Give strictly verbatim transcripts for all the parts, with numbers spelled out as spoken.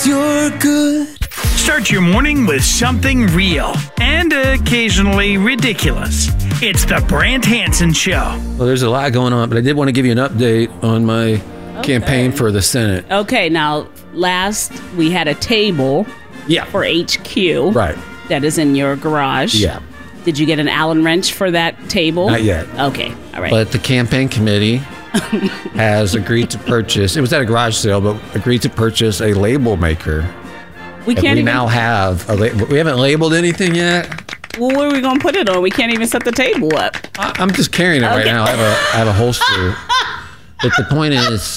You're good. Start your morning with something real and occasionally ridiculous. It's the Brant Hansen Show. Well, there's a lot going on, but I did want to give you an update on my okay. campaign for the Senate. Okay, now, last we had a table yeah. for H Q. Right. That is in your garage. Yeah. Did you get an Allen wrench for that table? Not yet. Okay, all right. But the campaign committee has agreed to purchase, it was at a garage sale, but agreed to purchase a label maker. We can't we even... now have, a la- we haven't labeled anything yet. Well, where are we going to put it on? We can't even set the table up. I- I'm just carrying it okay. right now. I have a, I have a holster. But the point is,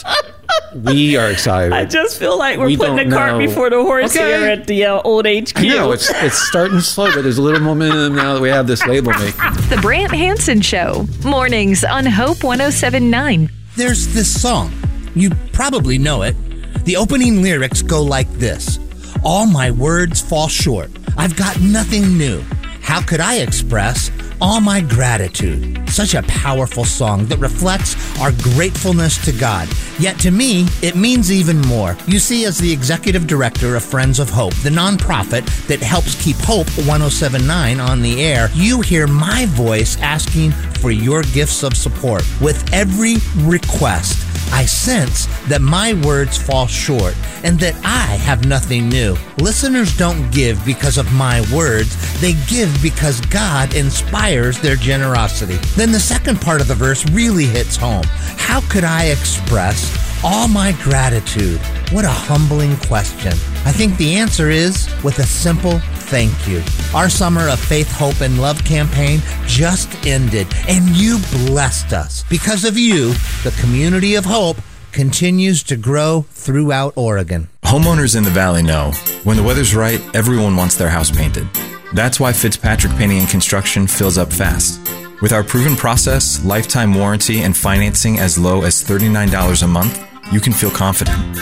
we are excited. I just feel like we're we putting the cart know. before the horse okay. here at the uh, old H Q. I know, it's, it's starting slow, but there's a little momentum now that we have this label maker. The Brant Hansen Show, mornings on Hope one oh seven point nine. There's this song. You probably know it. The opening lyrics go like this. All my words fall short. I've got nothing new. How could I express all my gratitude? Such a powerful song that reflects our gratefulness to God. Yet to me, it means even more. You see, as the executive director of Friends of Hope, the nonprofit that helps keep Hope one oh seven point nine on the air, you hear my voice asking for your gifts of support. With every request, I sense that my words fall short and that I have nothing new. Listeners don't give because of my words. They give because God inspires their generosity. Then the second part of the verse really hits home. How could I express all my gratitude? What a humbling question. I think the answer is with a simple thank you. Our summer of faith, hope, and love campaign just ended, and you blessed us. Because of you, the community of hope continues to grow throughout Oregon. Homeowners in the Valley know when the weather's right, everyone wants their house painted. That's why Fitzpatrick Painting and Construction fills up fast. With our proven process, lifetime warranty, and financing as low as thirty-nine dollars a month, you can feel confident.